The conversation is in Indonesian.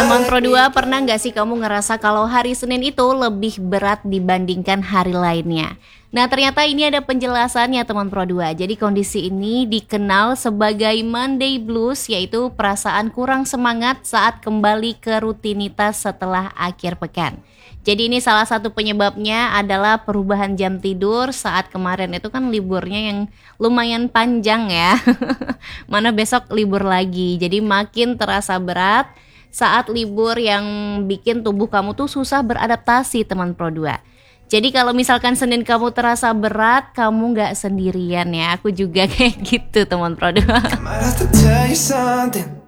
Teman Pro 2, pernah nggak sih kamu ngerasa kalau hari Senin itu lebih berat dibandingkan hari lainnya? Nah, ternyata ini ada penjelasannya teman Pro 2. Jadi kondisi ini dikenal sebagai Monday Blues, yaitu perasaan kurang semangat saat kembali ke rutinitas setelah akhir pekan. Jadi ini salah satu penyebabnya adalah perubahan jam tidur saat kemarin itu kan liburnya yang lumayan panjang ya. Mana besok libur lagi. Jadi makin terasa berat saat libur yang bikin tubuh kamu tuh susah beradaptasi teman Pro 2. Jadi kalau misalkan Senin kamu terasa berat, kamu gak sendirian ya. Aku juga kayak gitu teman Pro 2.